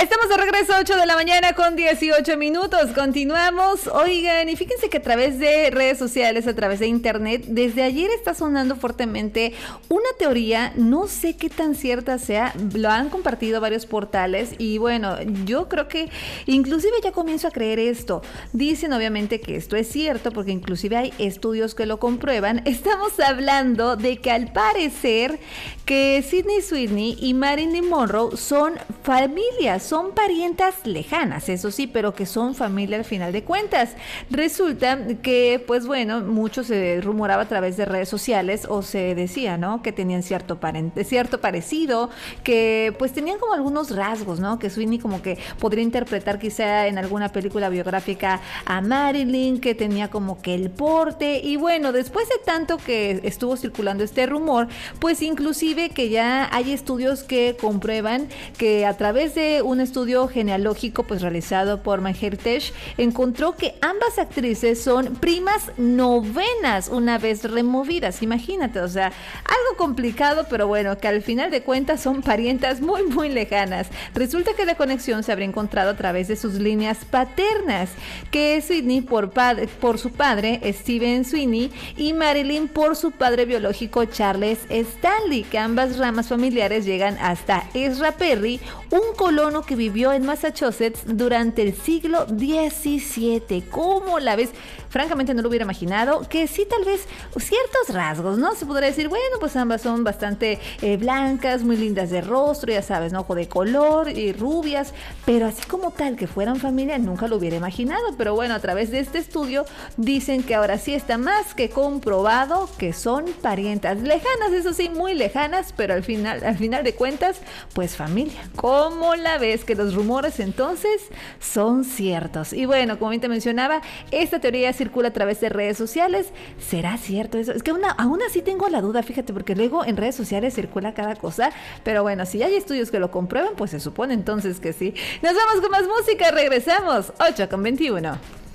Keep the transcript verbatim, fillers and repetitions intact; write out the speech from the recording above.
Estamos de regreso, ocho de la mañana con dieciocho minutos. Continuamos. Oigan, y fíjense que a través de redes sociales, a través de internet, desde ayer está sonando fuertemente una teoría, no sé qué tan cierta sea, lo han compartido varios portales y bueno, yo creo que inclusive ya comienzo a creer esto. Dicen obviamente que esto es cierto porque inclusive hay estudios que lo comprueban. Estamos hablando de que al parecer que Sydney Sweeney y Marilyn Monroe son familias, son parientas lejanas, eso sí, pero que son familia al final de cuentas. Resulta que, pues bueno, mucho se rumoraba a través de redes sociales o se decía, ¿no? Que tenían cierto, parente, cierto parecido, que pues tenían como algunos rasgos, ¿no? Que Sweeney como que podría interpretar quizá en alguna película biográfica a Marilyn, que tenía como que el porte y bueno, después de tanto que estuvo circulando este rumor, pues inclusive que ya hay estudios que comprueban que a través de un estudio genealógico pues realizado por MyHeritage encontró que ambas actrices son primas novenas una vez removidas, imagínate, o sea, algo complicado, pero bueno, que al final de cuentas son parientas muy muy lejanas. Resulta que la conexión se habría encontrado a través de sus líneas paternas, que es Sydney por, padre, por su padre Stephen Sweeney y Marilyn por su padre biológico Charles Stanley, que ambas ramas familiares llegan hasta Ezra Perry, un colono que vivió en Massachusetts durante el siglo diecisiete. ¿Cómo la ves? Francamente no lo hubiera imaginado, que sí tal vez ciertos rasgos, ¿no? Se podría decir, bueno, pues ambas son bastante eh, blancas, muy lindas de rostro, ya sabes, ¿no? Ojo de color y rubias, pero así como tal que fueran familia nunca lo hubiera imaginado, pero bueno, a través de este estudio dicen que ahora sí está más que comprobado que son parientas lejanas, eso sí, muy lejanas, pero al final, al final de cuentas, pues familia. ¿Cómo la ves? Que los rumores entonces son ciertos. Y bueno, como bien te mencionaba, esta teoría circula a través de redes sociales. ¿Será cierto eso? Es que una, aún así tengo la duda, fíjate, porque luego en redes sociales circula cada cosa, pero bueno, si hay estudios que lo comprueban, pues se supone entonces que sí. Nos vamos con más música, regresamos, ocho con veintiuno.